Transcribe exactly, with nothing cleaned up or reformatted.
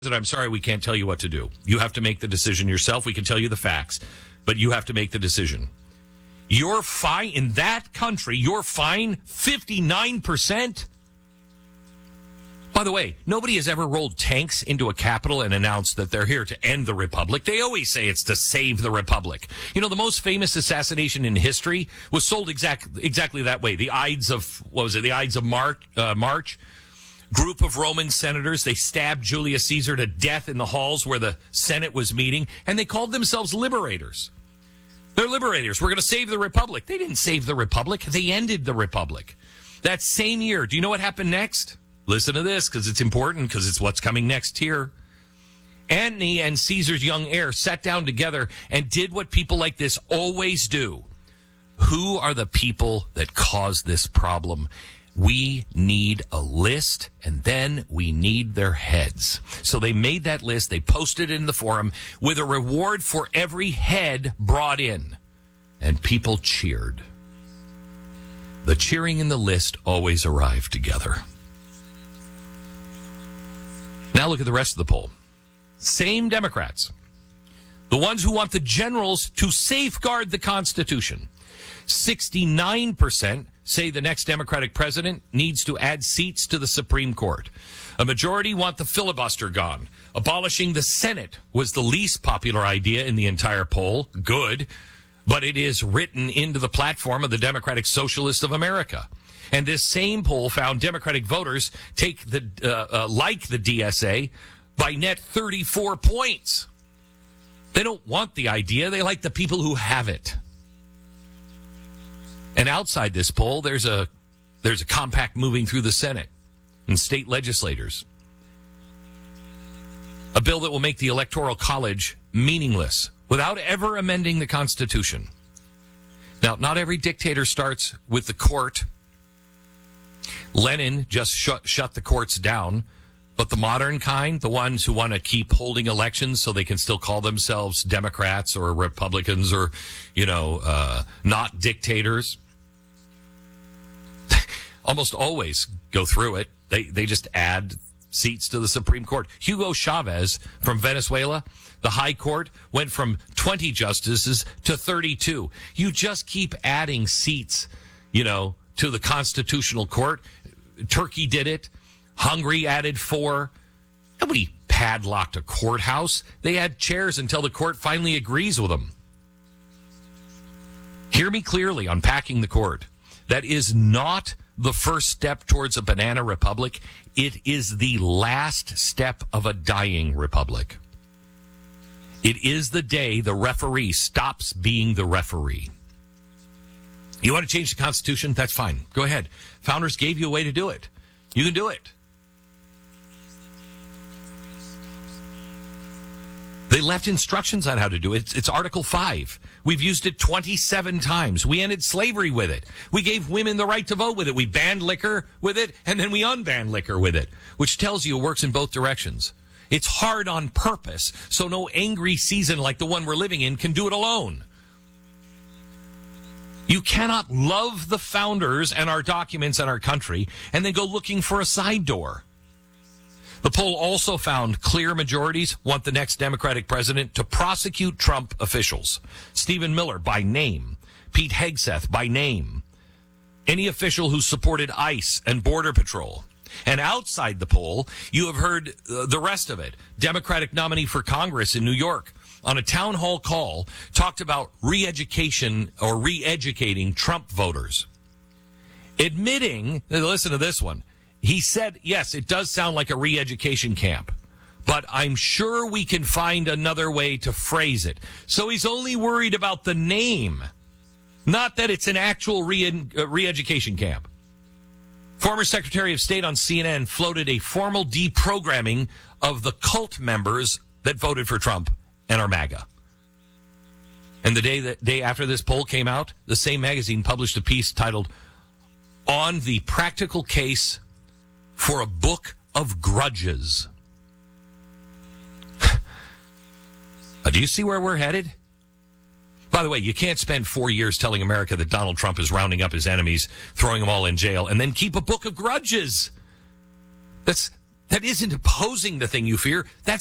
I'm sorry, we can't tell you what to do. You have to make the decision yourself. We can tell you the facts, but you have to make the decision. You're fine in that country. You're fine fifty-nine percent. By the way, nobody has ever rolled tanks into a capital and announced that they're here to end the republic. They always say it's to save the republic. You know, the most famous assassination in history was sold exact, exactly that way. The Ides of, what was it? The Ides of March, uh, March. Group of Roman senators, they stabbed Julius Caesar to death in the halls where the Senate was meeting, and they called themselves liberators. They're liberators. We're going to save the republic. They didn't save the republic. They ended the republic. That same year, do you know what happened next? Listen to this, because it's important, because it's what's coming next here. Antony and Caesar's young heir sat down together and did what people like this always do. Who are the people that caused this problem? We need a list, and then we need their heads. So they made that list. They posted it in the forum with a reward for every head brought in. And people cheered. The cheering and the list always arrive together. Now look at the rest of the poll. Same Democrats. The ones who want the generals to safeguard the Constitution. sixty-nine percent say the next Democratic president needs to add seats to the Supreme Court. A majority want the filibuster gone. Abolishing the Senate was the least popular idea in the entire poll. Good. But it is written into the platform of the Democratic Socialists of America. And this same poll found Democratic voters take the uh, uh, like the D S A by net thirty-four points. They don't want the idea. They like the people who have it. And outside this poll, there's a there's a compact moving through the Senate and state legislators. A bill that will make the Electoral College meaningless without ever amending the Constitution. Now, not every dictator starts with the court. Lenin just shut, shut the courts down. But the modern kind, the ones who want to keep holding elections so they can still call themselves Democrats or Republicans or, you know, uh, not dictators, almost always go through it. They they just add seats to the Supreme Court. Hugo Chavez from Venezuela, the High Court went from twenty justices to thirty-two. You just keep adding seats, you know, to the Constitutional Court. Turkey did it. Hungary added four. Nobody padlocked a courthouse. They add chairs until the court finally agrees with them. Hear me clearly on packing the court. That is not the first step towards a banana republic. It is the last step of a dying republic. It is the day the referee stops being the referee. You want to change the Constitution? That's fine. Go ahead. Founders gave you a way to do it. You can do it. They left instructions on how to do it. It's, it's Article five. We've used it twenty-seven times. We ended slavery with it. We gave women the right to vote with it. We banned liquor with it, and then we unbanned liquor with it, which tells you it works in both directions. It's hard on purpose, so no angry season like the one we're living in can do it alone. You cannot love the founders and our documents and our country and then go looking for a side door. The poll also found clear majorities want the next Democratic president to prosecute Trump officials. Stephen Miller by name. Pete Hegseth by name. Any official who supported ICE and Border Patrol. And outside the poll, you have heard uh, the rest of it. Democratic nominee for Congress in New York on a town hall call talked about re-education or re-educating Trump voters. Admitting, listen to this one. He said, yes, it does sound like a re-education camp, but I'm sure we can find another way to phrase it. So he's only worried about the name, not that it's an actual re- uh, re-education camp. Former Secretary of State on C N N floated a formal deprogramming of the cult members that voted for Trump and are MAGA. And the day that day after this poll came out, the same magazine published a piece titled "On the Practical Case for a Book of Grudges." uh, do you see where we're headed? By the way, you can't spend four years telling America that Donald Trump is rounding up his enemies, throwing them all in jail, and then keep a book of grudges. That's That isn't opposing the thing you fear. That's